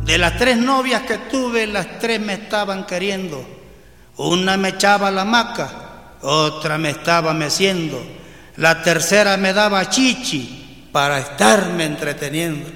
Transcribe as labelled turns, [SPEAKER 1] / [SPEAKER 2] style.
[SPEAKER 1] De las 3 novias que tuve, las 3 me estaban queriendo. Una me echaba la hamaca, otra me estaba meciendo, la tercera me daba chichi para estarme entreteniendo.